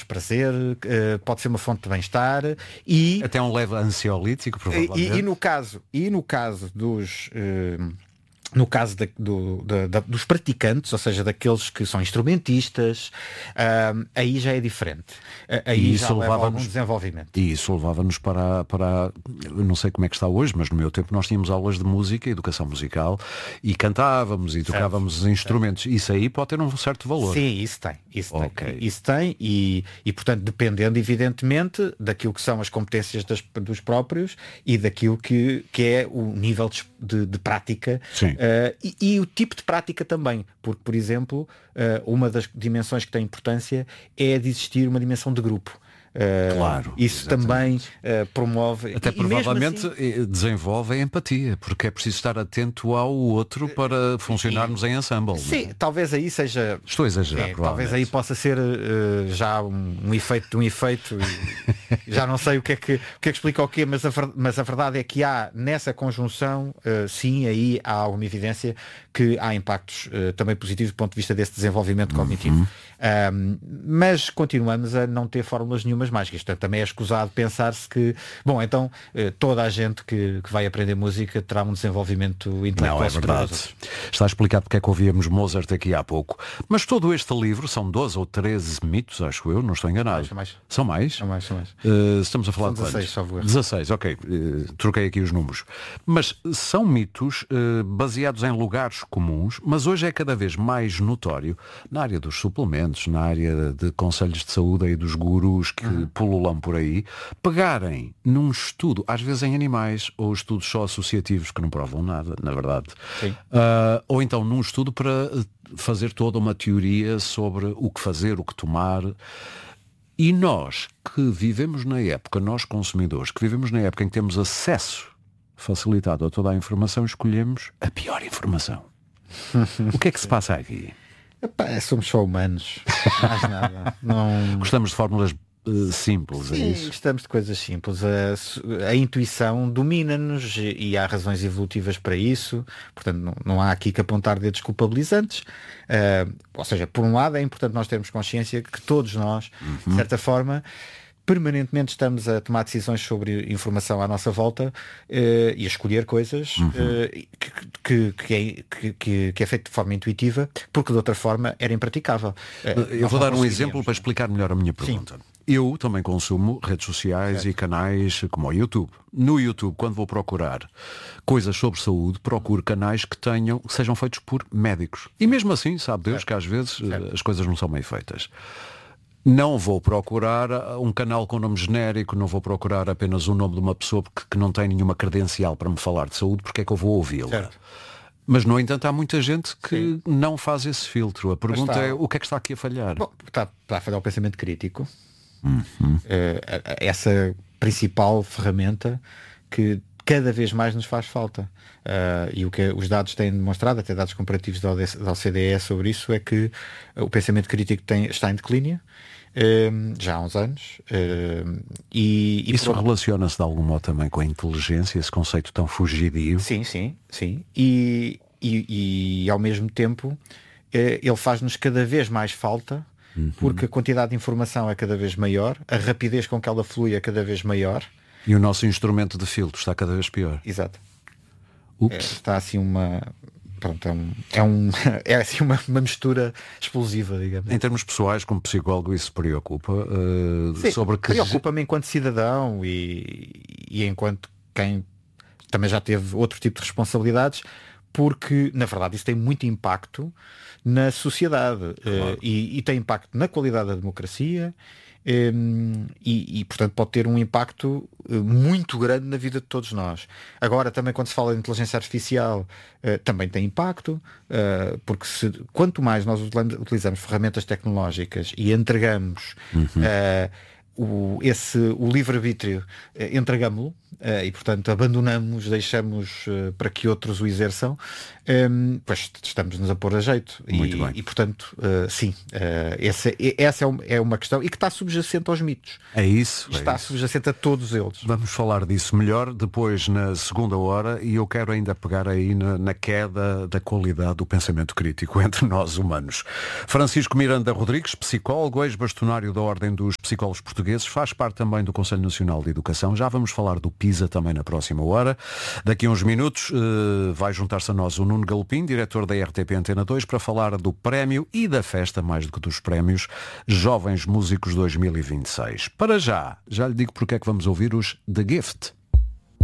prazer, pode ser uma fonte de bem-estar e até um leve ansiolítico, provavelmente. E no caso dos no caso dos praticantes, ou seja, daqueles que são instrumentistas, aí já é diferente. Aí isso já leva algum desenvolvimento. E isso levava-nos para... Eu não sei como é que está hoje, mas no meu tempo nós tínhamos aulas de música, educação musical, e cantávamos e tocávamos os instrumentos. Isso aí pode ter um certo valor. Sim, isso tem. Isso tem e, portanto, dependendo, evidentemente, daquilo que são as competências dos próprios e daquilo que é o nível de prática. Sim. E o tipo de prática também, porque, por exemplo, uma das dimensões que tem importância é de existir uma dimensão de grupo. Claro, isso exatamente. também promove. Até provavelmente assim, desenvolve a empatia, porque é preciso estar atento ao outro para funcionarmos em ensemble. Sim, talvez aí seja. Estou a exagerar, talvez aí possa ser já um efeito de um efeito. Já não sei o que é que explica o quê, mas a verdade é que há nessa conjunção, sim, aí há alguma evidência que há impactos também positivos do ponto de vista desse desenvolvimento cognitivo. Mas continuamos a não ter fórmulas nenhumas mágicas. Portanto, também é escusado pensar-se que, bom, então toda a gente que vai aprender música terá um desenvolvimento intelectual. Não, é verdade. Está explicado porque é que ouvíamos Mozart aqui há pouco. Mas todo este livro, são 12 ou 13 mitos, acho eu, não estou enganado. São mais? São mais. Estamos a falar de 16, só vou 16, ok. Troquei aqui os números. Mas são mitos baseados em lugares comuns, mas hoje é cada vez mais notório na área dos suplementos, na área de conselhos de saúde e dos gurus que pululam por aí, pegarem num estudo, às vezes em animais, ou estudos só associativos que não provam nada, na verdade. Ou então num estudo para fazer toda uma teoria sobre o que fazer, o que tomar. E nós que vivemos na época, nós consumidores, que vivemos na época em que temos acesso facilitado a toda a informação, escolhemos a pior informação. O que é que se passa aqui? Epá, somos só humanos. Mais nada. Não... Gostamos de fórmulas simples, sim, é isso? gostamos de coisas simples. A intuição domina-nos e há razões evolutivas para isso. Portanto, não há aqui que apontar dedos culpabilizantes. Ou seja, por um lado é importante nós termos consciência que todos nós, de certa forma, permanentemente estamos a tomar decisões sobre informação à nossa volta e a escolher coisas que é feito de forma intuitiva, porque de outra forma era impraticável. Eu vou dar um exemplo para explicar melhor a minha pergunta. Sim. Eu também consumo redes sociais e canais como o YouTube. No YouTube, quando vou procurar coisas sobre saúde, procuro canais que sejam feitos por médicos. E mesmo assim, sabe Deus que às vezes as coisas não são bem feitas. Não vou procurar um canal com nome genérico, não vou procurar apenas o nome de uma pessoa que não tem nenhuma credencial para me falar de saúde, porque é que eu vou ouvi-la. Mas, no entanto, há muita gente que não faz esse filtro. A pergunta é, o que é que está aqui a falhar? Bom, está a falhar o pensamento crítico. Essa principal ferramenta que cada vez mais nos faz falta. E o que os dados têm demonstrado, até dados comparativos da OCDE sobre isso, é que o pensamento crítico está em declínio. Já há uns anos. Isso relaciona-se de algum modo também com a inteligência, esse conceito tão fugidio? Sim. E ao mesmo tempo ele faz-nos cada vez mais falta, porque a quantidade de informação é cada vez maior, a rapidez com que ela flui é cada vez maior. E o nosso instrumento de filtro está cada vez pior. Exato. Está assim uma... Pronto, é assim uma mistura explosiva, digamos. Em termos pessoais, como psicólogo, isso preocupa? Sim, preocupa-me enquanto cidadão e enquanto quem também já teve outro tipo de responsabilidades, porque, na verdade, isso tem muito impacto na sociedade. Claro. E tem impacto na qualidade da democracia e, portanto, pode ter um impacto muito grande na vida de todos nós. Agora, também quando se fala de inteligência artificial, também tem impacto, porque quanto mais nós utilizamos ferramentas tecnológicas e entregamos o livre-arbítrio entregamo-lo e, portanto, abandonamos, deixamos para que outros o exerçam, pois estamos-nos a pôr a jeito. Muito bem. E portanto, sim, essa é uma questão e que está subjacente aos mitos. É isso. Está subjacente a todos eles. Vamos falar disso melhor depois na segunda hora, e eu quero ainda pegar aí na queda da qualidade do pensamento crítico entre nós humanos. Francisco Miranda Rodrigues, psicólogo, ex-bastonário da Ordem dos Psicólogos Portugueses, faz parte também do Conselho Nacional de Educação. Já vamos falar do PISA também na próxima hora. Daqui a uns minutos vai juntar-se a nós o Nuno Galopim, diretor da RTP Antena 2, para falar do prémio e da festa, mais do que dos prémios, Jovens Músicos 2026. Para já lhe digo porque é que vamos ouvir os The Gift.